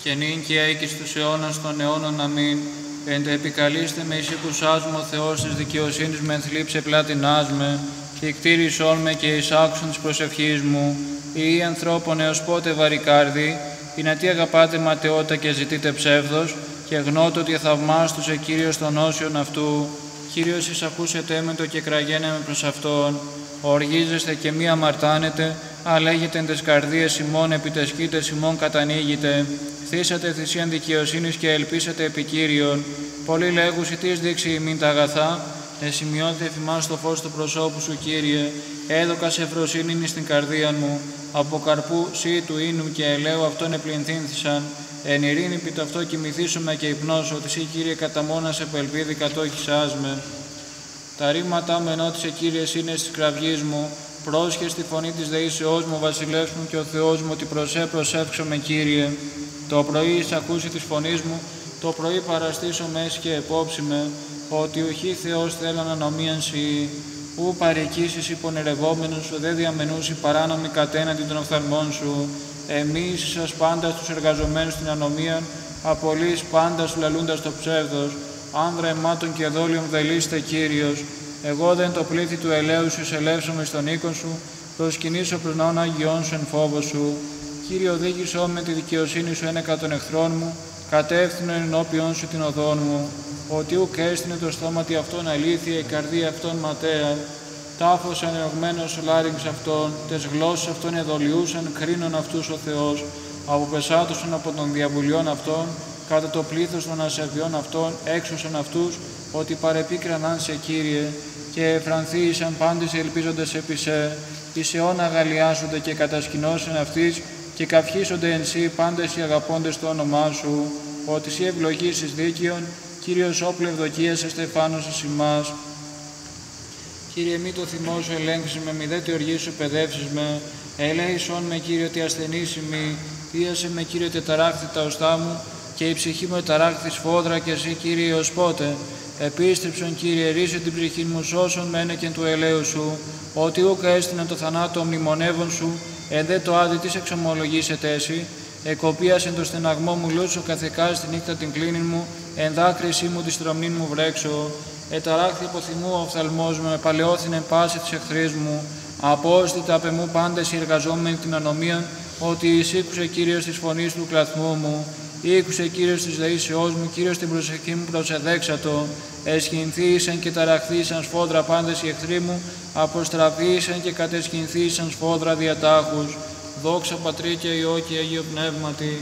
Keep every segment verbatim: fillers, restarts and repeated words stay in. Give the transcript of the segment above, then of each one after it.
και νυν και αεί και στους αιώνας των αιώνων. Αμήν. Εν τε επικαλείστε με εις ήκουσάς μου, ο Θεός της δικαιοσύνης με θλίψε πλάτινάς με, και κτήρισόν με και εις άκουσον της προσευχής μου. Ή ανθρώπων έως πότε βαρικάρδι, ή να τι αγαπάτε ματαιότητα και ζητείτε ψεύδος, και γνώτο ότι θαυμάστουσε Κύριος των όσιων αυτού. Κύριος εισακούσετε με το και κραγένε με προς Αυτόν. Οργίζεστε και μη αμαρτάνετε, αλλά λέγετε εν τες καρδίες ημών, επί τες σκήτες ημών κατανοίγετε. Θύσατε θυσίαν δικαιοσύνης και ελπίσατε επί Κύριον. Πολλοί λέγουσι τις δείξει ημίν τα αγαθά, εσημειώτε εφημάς το φως του προσώπου σου, Κύριε. Έδωκα σε ευφροσύνην εις την καρδία μου, από καρπού σύ του ίνου και ελαίου αυτόν επληνθύνθησαν. Εν ειρήνη πι το αυτό κοιμηθήσουμε και υπνώσω, ότι σύ, Κύριε, κατά μόνας επελπίδη κατόχησάς με. Τα ρήματά μου ενώτησε, Κύριε, είναι στις κραυγής μου. Πρόσχε στη φωνή της δεήσεώς μου, βασιλεύς μου και ο Θεός μου, ότι προσέ προσεύξομαι, Κύριε. Το πρωί εισακούσει της φωνής μου, το πρωί παραστήσω μες και επόψιμε, ότι ουχή Θεός θέλαν ανομίαν σοι. Ου παρεκείσεις υπονερευόμενους σου, δε διαμενούσι παράνομοι κατέναντι των οφθαλμών σου. Εμείς σας πάντα στους εργαζομένους στην ανομίαν, απολύς πάντα σου λαλούντας το ψεύδος. Άνδρα αιμάτων και δόλιων δελείστε, Κύριος. Εγώ δεν το πλήθη του ελαίου σου εισελεύσομαι στον οίκον σου, προσκυνήσω προς ναών αγιών σου εν φόβο σου. Κύριε, οδήγησό με τη δικαιοσύνη σου ένεκα των εχθρών μου, κατεύθυνον ενώπιον σου την οδόν μου. Ότι ουκ έστεινε το στόματι αυτόν αλήθεια, η καρδία αυτόν ματέα. Τάφος ανεωγμένος ο λάρυγγς αυτών, τες γλώσσες αυτών εδολιούσαν, κρίνον αυτούς ο Θεός. Αποπεσάτωσαν από των διαβουλιών αυτών, κατά το πλήθος των ασεβιών αυτών, έξωσαν αυτούς, ότι παρεπίκραναν σε, Κύριε, και εφρανθίησαν πάντες ελπίζοντες επί σε. Εις αιώνα αγαλιάζονται και κατασκηνώσαν αυτής, και καυχήσονται εν σύ πάντες οι αγαπώντες το όνομά σου, ότι σύ ευλογήσεις δίκαιον, Κύριος όπλο ευδοκίας εστεφάνωσες ημάς. Κύριε, μη το θυμό σου ελέγξεις με, μη δε τη οργή σου παιδεύσεις με. Ελέησον με, Κύριε, ότι ασθενής ημί. Πίασε με, Κύριε, ότι ταράχθη τα οστά μου, και η ψυχή μου εταράχθη σφόδρα, και εσύ, Κύριε, ως πότε. Επίστρεψον, Κύριε, ρίσε την ψυχή μου, σώσον με ένεκεν του ελαίου σου. Ότι ούκα έστεινε το θανάτο μνημονεύων σου, εν δε το άδει της εξομολογήσετε εσύ. Εκοπίασεν το στεναγμό μου λούτσο, καθεκάζει τη νύχτα την κλίνη μου, εν δάκρυσή μου τη στρωμνήν μου βρέξω. Εταράχθη αποθυμού ο οφθαλμός μου, επαλαιώθηνε πάση της εχθρής μου. Απόστητα απ' εμού πάντες οι εργαζόμενοι την ανομίαν, ότι εισήκουσε, Κύριος, της φωνής του κλαθμού μου. Ήκουσε, Κύριος, της δεήσεώς μου, Κύριος, την προσευχή μου προσεδέξατο. Εσχυνθήσαν και ταραχθήσαν σφόδρα πάντες οι εχθροί μου, αποστραφήσαν και κατεσχυνθήσαν σφόδρα διατάχους. Δόξα Πατρί και Υιό και Αγίο Πνεύματι.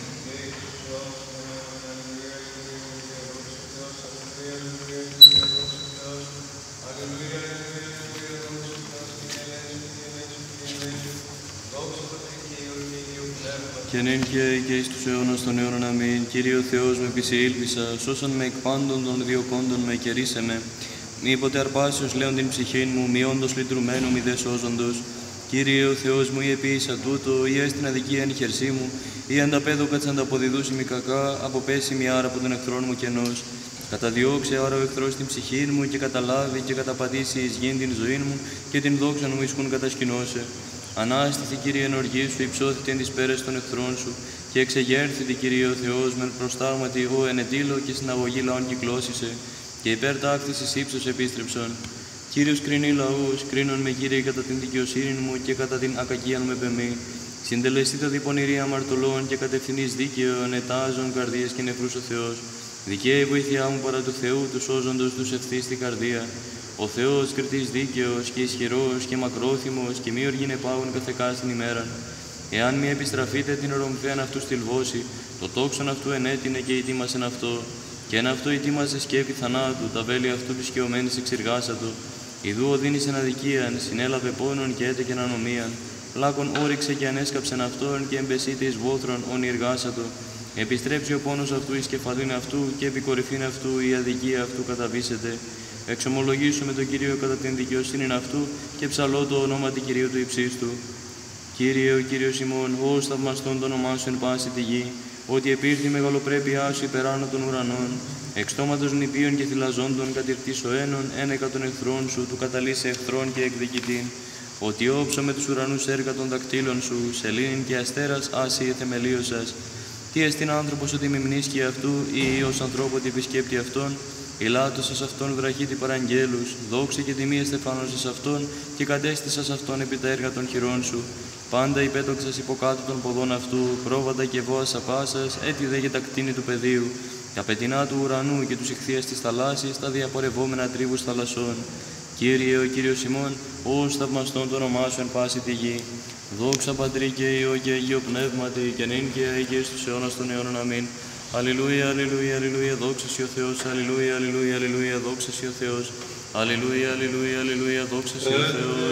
Και νυν και και εις τους αιώνας των αιώνων. Αμήν. Κύριε ο Θεός με πισή ήλπισα, σώσον με εκ πάντων των διοκόντων με και ρίσε με. Μήποτε αρπάσεως λέον την ψυχήν μου, μη όντως λυτρουμένου μη δε σώζοντος. Κύριε ο Θεός μου, ή επίησα τούτο, ή έστειν αδικία εν χερσί μου, ή ανταπέδοκα τς ανταποδιδούσι μη κακά, αποπέσει μη άρα από τον εχθρόν μου κενός. Καταδιώξε άρα ο εχθρός την ψυχήν μου, και καταλάβει και καταπατήσει εις γήν την ζωήν μου, και την δόξα μου ισκούν κατασκηνώσε. Ανάστηθη, Κύριε, εν οργή σου, υψώθητη εν τις πέρες των εχθρών σου, και εξεγέρθητη, Κύριε ο Θεός, μεν προστάγματι ο ενετήλω και συναγωγή λαών κυκλώσισε, και υπέρ τάκτησης ύψος επίστρεψον. Κύριος κρίνει λαούς, κρίνον με, Κύριε, κατά την δικαιοσύνη μου και κατά την ακακίαν με πεμή. Συντελεστείτε την πονηρία αμαρτωλών και κατευθυνείς δίκαιο, ετάζων καρδίες και νεφρούς ο Θεός. Δικαία η βοήθειά μου παρά του Θεού, του σώζοντος τους ευθύς στην καρδία. Ο Θεός κριτής δίκαιος και ισχυρός και μακρόθυμος, και μη οργήν επάγων καθεκά στην ημέρα. Εάν μη επιστραφείτε την ορομφέαν αυτού στυλβώσει, το τόξον αυτού ενέτεινε και ετοίμασεν αυτό. Και εν αυτό ετοίμασε σκέπη θανάτου, τα βέλη αυτού πισκαιωμένης εξηργάσατο. Ιδού οδύνησε αδικίαν, συνέλαβε πόνον και έτεκεν ανομίαν. Λάκων όριξε και ανέσκαψεν αυτόν, και εμπεσίτε εις βόθρων ονειργάσατο. Επιστρέψει ο πόνος αυτού εις κεφαλήν αυτού, και επί κορυφήν αυτού η αδικία αυτού καταβήσεται. Εξομολογήσουμε τον Κύριο κατά την δικαιοσύνη αυτού, και ψαλώ το όνομα του Κυρίου του υψίστου. Κύριε, ο Κύριος ημών, ως θαυμαστόν το όνομά σου εν πάση τη γη, ότι επήρθη η μεγαλοπρέπειά σου υπεράνω των ουρανών, εξ στόματος νηπίων και θυλαζόντων κατηρτής ο ένων, ένεκα των εχθρών σου, του καταλύσε εχθρών και εκδικητήν. Ότι όψω με τους ουρανούς έργα των δακτύλων σου, σελήνην και αστέρας άσυε θεμελίωσας. Τι εστίν άνθρωπος ότι μιμνίσκει αυτού, ή Υιός ανθρώπου ότι επισκέπτει αυτόν, ηλάτωσας αυτόν βραχίτη παραγγέλους, δόξα και τιμή εστεφάνωσας αυτόν, και κατέστησας αυτόν επί τα έργα των χειρών σου. Πάντα υπέτοξας υποκάτω των ποδών αυτού, πρόβατα και βόας απάσας, έτι δε και τα κτίνη του πεδίου, τα πετεινά του ουρανού και τους ηχθείας της θαλάσσης, τα διαπορευόμενα τρίβους θαλασσών. Κύριε, ο Κύριος ημών, ως θαυμαστόν το όνομά σου εν πάση τη γη. Δόξα Πατρί και Υιό και Αγίο Πνεύματι, και νυν και αεί και εις τους αιώνας των αιώνων. Αμήν. Αλληλούια, αλληλούια, αλληλούια, δόξα σοι ο Θεός, αλληλούια, αλληλούια, αλληλούια, δόξα σοι ο Θεός. Αλληλούια, αλληλούια, αλληλούια, δόξα σοι ο Θεός.